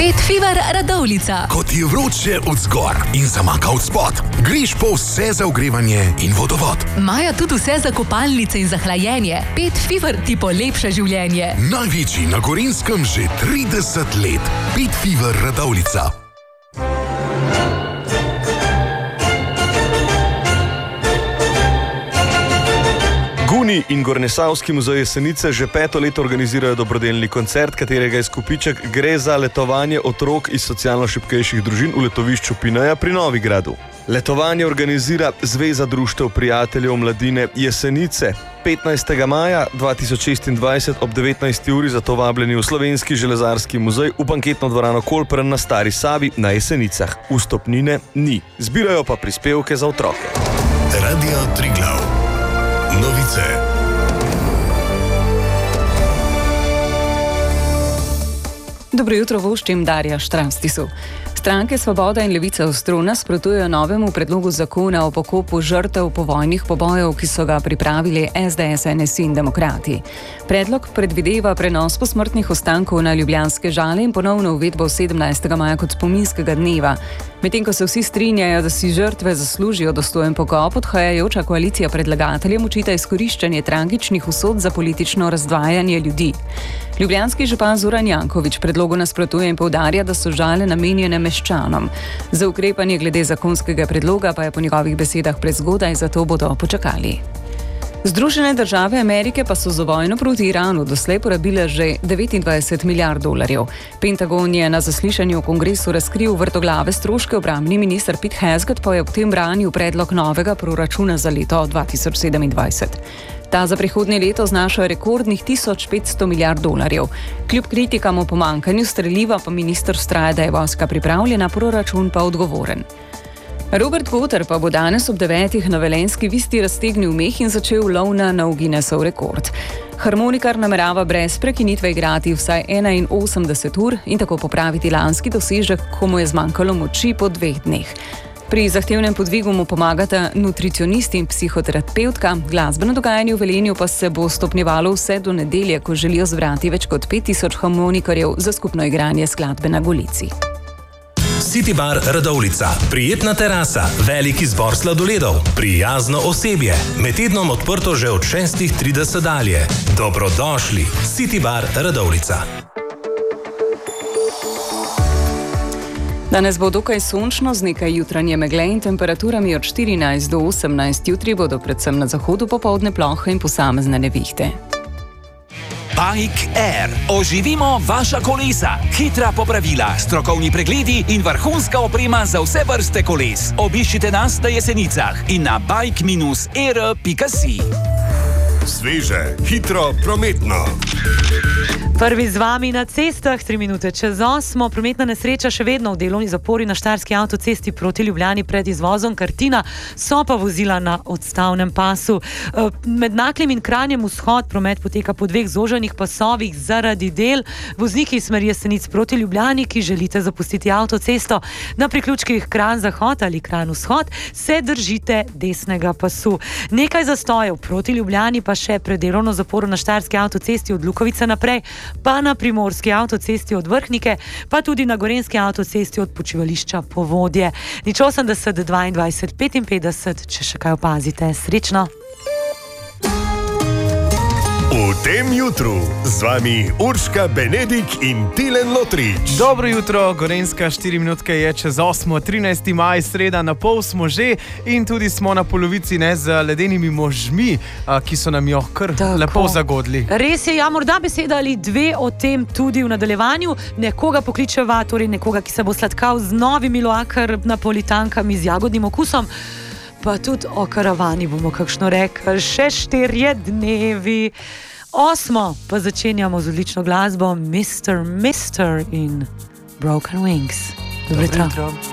Pet Fever Radovljica. Ko ti je vroče od zgor in zamaka od spod, greš po vse za ogrevanje in vodovod. Imajo tudi vse za kopalnice in za hlajenje. Pet Fever ti polepša življenje. Največji na Gorenjskem že 30 let. Pet Fever Radovljica. Guni in Gornesavski muzej Jesenice že 5. leto organizirajo dobrodelni koncert, katerega izkupiček gre za letovanje otrok iz socialno šibkejših družin v letovišču Pineja pri Novigradu. Letovanje organizira Zveza društev prijateljev mladine Jesenice. 15. maja 2026 ob 19. uri zato vabljeni v Slovenski železarski muzej v banketno dvorano Kolpren na Stari Savi na Jesenicah. Vstopnine ni. Zbirajo pa prispevke za otroke. Radio Triglav. Novice. Dobro jutro, voščim Darja Štrastisu. Stranke Svoboda in Levica ostro nasprotujejo novemu predlogu zakona o pokopu žrtev povojnih pobojev, ki so ga pripravili SDS, NSI in Demokrati. Predlog predvideva prenos posmrtnih ostankov na ljubljanske Žale in ponovno uvedbo 17. maja kot spominskega dneva. Medtem ko se vsi strinjajo, da si žrtve zaslužijo dostojen pokop, odhajajoča koalicija predlagateljem očita izkoriščanje tragičnih usod za politično razdvajanje ljudi. Ljubljanski župan Zoran Janković predlogu nasprotuje in poudarja, da so Žale namenjene meščanom. Za ukrepanje glede zakonskega predloga pa je po njegovih besedah prezgodaj, zato bodo počakali. Združene države Amerike pa so za vojno proti Iranu doslej porabile že $29 milijard. Pentagon je na zaslišanju v kongresu razkril vrtoglave stroške. Obrambni minister Pete Hegseth pa je ob tem branil predlog novega proračuna za leto 2027. Ta za prihodnje leto znaša rekordnih $1500 milijard. Kljub kritikam o pomanjkanju streliva pa minister vztraja, da je vojska pripravljena, proračun pa odgovoren. Robert Goter pa bo danes ob 9. na Velenjski Visti raztegnil meh in začel lov na nov Guinnessov rekord. Harmonikar namerava brez prekinitve igrati vsaj 81 ur in tako popraviti lanski dosežek, ko mu je zmanjkalo moči po 2 dneh. Pri zahtevnem podvigu mu pomagata nutricionist in psihoterapevtka. Glasbeno dogajanje v Velenju pa se bo stopnjevalo vse do nedelje, ko želijo zbrati več kot 5000 harmonikarjev za skupno igranje skladbe na Golici. City Bar Radovljica. Prijetna terasa, velik izbor sladoledov, prijazno osebje. Med tednom odprto že od 6:30 dalje. Dobrodošli. City Bar Radovljica. Danes bo dokaj sončno z nekaj jutranje megle in temperaturami od 14 do 18. Jutri bodo predvsem na zahodu popoldne plohe in posamezne nevihte. Bike Air. Oživimo vaša kolesa. Hitra popravila, strokovni pregledi in vrhunska oprema za vse vrste koles. Obiščite nas na Jesenicah in na bike-air.si. Sveže, hitro, prometno. Prvi z vami na cestah, 3 minute čez 8. Prometna nesreča še vedno v delovni zapori na Štajerski avtocesti proti Ljubljani pred izvozom Kartina, so pa vozila na odstavnem pasu. Med Naklim in Kranjem vzhod promet poteka po 2 zoženih pasovih zaradi del. Vozniki iz smeri Jesenic proti Ljubljani, ki želite zapustiti avtocesto na priključkih Kranj-Zahod ali Kranj-Vzhod, se držite desnega pasu. Nekaj zastojev proti Ljubljani pa še pred delovno zaporo na Štajerski avtocesti od Lukovice naprej, pa na Primorski avtocesti od Vrhnike, pa tudi na Gorenjski avtocesti od počivališča Povodje. 80 22 55, če še kaj opazite. Srečno! V tem jutru z vami Urška Benedik in Tilen Lotrič. Dobro jutro, Gorenjska 4 minutke je čez 8, 13. maj, sreda, na pol smo že in tudi smo na polovici, ne, z ledenimi možmi, ki so nam jo kar lepo zagodli. Res je, ja, morda beseda ali dve o tem tudi v nadaljevanju. Nekoga pokličeva, torej nekoga, ki se bo sladkal z novimi loakar napolitankami z jagodnim okusom. Pa tudi o karavani bomo kakšno rekli, še 4 dnevi. 8. pa začenjamo z odlično glasbo Mr. in Broken Wings. Dobro jutro.